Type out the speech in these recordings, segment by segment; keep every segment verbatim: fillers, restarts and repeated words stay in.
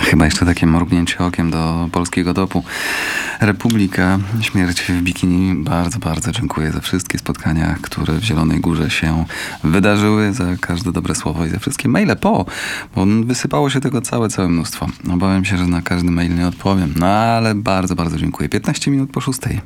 Chyba jeszcze takie mrugnięcie okiem do polskiego topu. Republika, śmierć w bikini. Bardzo, bardzo dziękuję za wszystkie spotkania, które w Zielonej Górze się wydarzyły, za każde dobre słowo i za wszystkie maile po, bo wysypało się tego całe, całe mnóstwo. Obawiam się, że na każdy mail nie odpowiem, no ale bardzo, bardzo dziękuję. piętnaście minut po szóstej.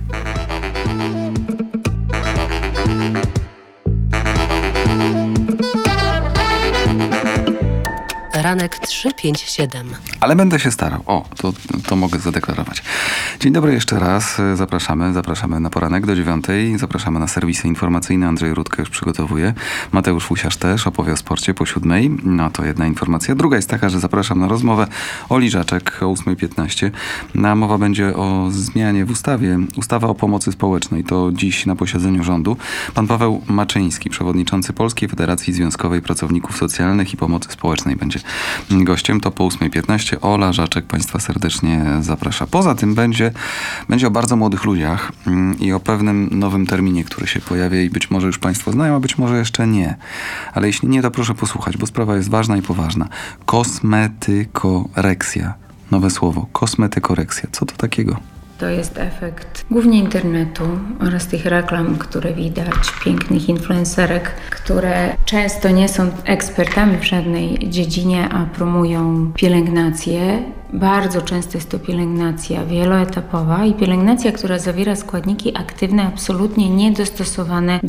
Ranek trzy pięć siedem. Ale będę się starał. O, to, to mogę zadeklarować. Dzień dobry jeszcze raz. Zapraszamy. Zapraszamy na poranek do dziewiątej. Zapraszamy na serwisy informacyjne. Andrzej Rudka już przygotowuje. Mateusz Fusiarz też opowie o sporcie po siódmej. No to jedna informacja. Druga jest taka, że zapraszam na rozmowę Oli Żaczek o ósma piętnaście. Na mowa będzie o zmianie w ustawie. Ustawa o pomocy społecznej. To dziś na posiedzeniu rządu. Pan Paweł Maczyński, przewodniczący Polskiej Federacji Związkowej Pracowników Socjalnych i Pomocy Społecznej, będzie gościem. To po ósma piętnaście. Ola Żaczek Państwa serdecznie zaprasza. Poza tym będzie, będzie o bardzo młodych ludziach i o pewnym nowym terminie, który się pojawia i być może już Państwo znają, a być może jeszcze nie. Ale jeśli nie, to proszę posłuchać, bo sprawa jest ważna i poważna. Kosmetykoreksja. Nowe słowo. Kosmetykoreksja. Co to takiego? To jest efekt głównie internetu oraz tych reklam, które widać, pięknych influencerek, które często nie są ekspertami w żadnej dziedzinie, a promują pielęgnację. Bardzo często jest to pielęgnacja wieloetapowa i pielęgnacja, która zawiera składniki aktywne absolutnie niedostosowane